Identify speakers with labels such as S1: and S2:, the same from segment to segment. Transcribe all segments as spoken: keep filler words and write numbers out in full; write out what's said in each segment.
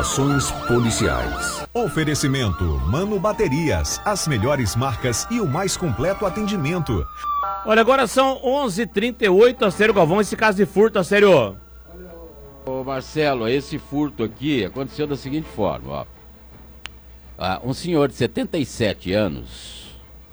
S1: Informações policiais.
S2: Oferecimento Mano Baterias, as melhores marcas e o mais completo atendimento.
S3: Olha, agora são onze e trinta e oito, a sério, Galvão, esse caso de furto, a sério.
S4: Ô Marcelo, esse furto aqui aconteceu da seguinte forma, ó. Ah, um senhor de setenta e sete anos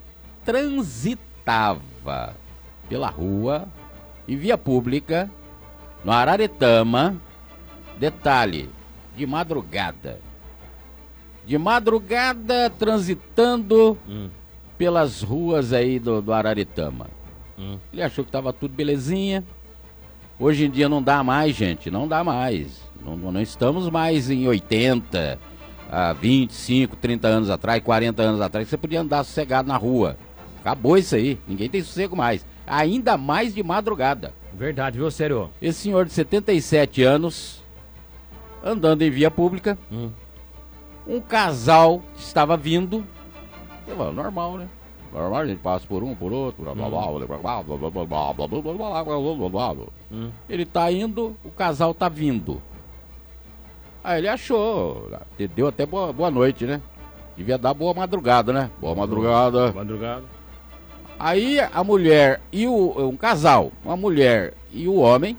S4: transitava pela rua, em via pública, no Araretama, detalhe, de madrugada. De madrugada, transitando hum. pelas ruas aí do, do Araretama. Hum. Ele achou que tava tudo belezinha. Hoje em dia não dá mais, gente, não dá mais. Não, não estamos mais em oitenta, há vinte, vinte e cinco, trinta anos atrás, quarenta anos atrás, você podia andar sossegado na rua. Acabou isso aí, ninguém tem sossego mais. Ainda mais de madrugada.
S3: Verdade, viu, sério?
S4: Esse senhor de setenta e sete anos, andando em via pública, hum. um casal estava vindo, normal, né? Normal, a gente passa por um, por outro, blá, blá, blá, blá, blá, blá, blá, blá, blá, blá, blá, blá, blá, blá. Hum. Ele tá indo, o casal tá vindo. Aí ele achou, deu até boa, boa noite, né? Devia dar boa madrugada, né? Boa madrugada.
S3: Boa madrugada.
S4: Aí a mulher e o... um casal, uma mulher e o homem,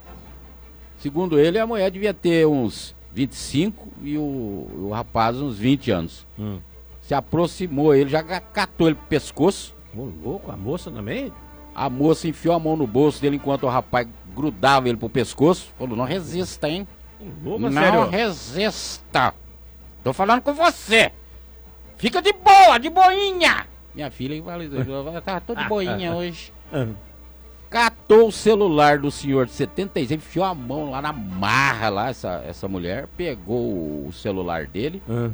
S4: segundo ele, a mulher devia ter uns vinte e cinco e o, o rapaz uns vinte anos. Hum. Se aproximou, ele já catou ele pro pescoço.
S3: Ô, louco, a moça também?
S4: A moça enfiou a mão no bolso dele enquanto o rapaz grudava ele pro pescoço. Falou, não resista, hein?
S3: Louco,
S4: não
S3: sério?
S4: resista. Tô falando com você. Fica de boa, de boinha. Minha filha tá toda de boinha hoje. Catou o celular do senhor de setenta e seis, enfiou a mão lá na marra, lá, essa, essa mulher, pegou o celular dele uhum.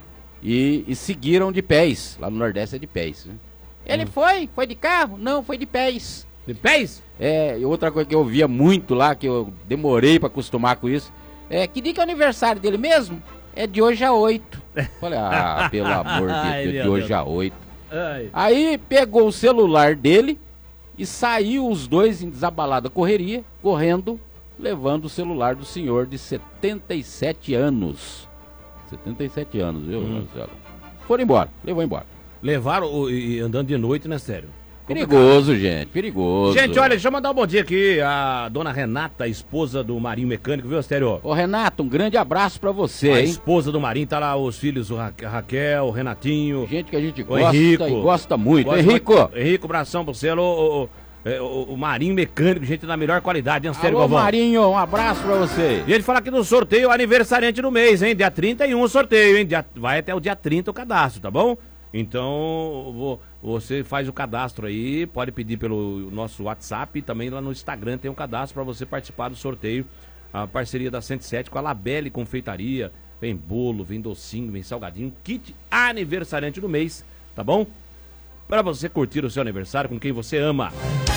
S4: e, e seguiram de pés. Lá no Nordeste é de pés. Né? Ele uhum. foi? Foi de carro? Não, foi de pés.
S3: De pés?
S4: É, e outra coisa que eu via muito lá, que eu demorei pra acostumar com isso, é que dia que é o aniversário dele mesmo? É de hoje a oito. Falei, ah, pelo amor de Deus, de hoje a oito. Ai. Aí pegou o celular dele e saiu os dois em desabalada correria, correndo, levando o celular do senhor de setenta e sete anos. setenta e sete anos, viu, hum. Marcelo? Foram embora, levou embora.
S3: Levaram e andando de noite, né, sério?
S4: Perigoso, gente, perigoso.
S3: Gente, olha, deixa eu mandar um bom dia aqui a dona Renata, a esposa do Marinho Mecânico, viu, Astério?
S4: Ô, Renato, um grande abraço pra você,
S3: a
S4: hein?
S3: A esposa do Marinho, tá lá os filhos, o Ra Raquel, o Renatinho.
S4: Gente que a gente
S3: o
S4: gosta
S3: Henrico,
S4: e gosta muito.
S3: gosta
S4: Henrico!
S3: Muito. Henrico, abração pra você, o, o, o, o Marinho Mecânico, gente da melhor qualidade, hein, Astério
S4: Alô,
S3: Galvão?
S4: Marinho, um abraço pra você.
S3: E ele fala aqui do sorteio aniversariante do mês, hein? Dia trinta e um o sorteio, hein? Dia, vai até o dia trinta o cadastro, tá bom? Então, vou, você faz o cadastro aí, pode pedir pelo nosso WhatsApp e também lá no Instagram tem um cadastro para você participar do sorteio. A parceria da cento e sete com a Labelle Confeitaria, vem bolo, vem docinho, vem salgadinho, kit aniversariante do mês, tá bom? Para você curtir o seu aniversário com quem você ama.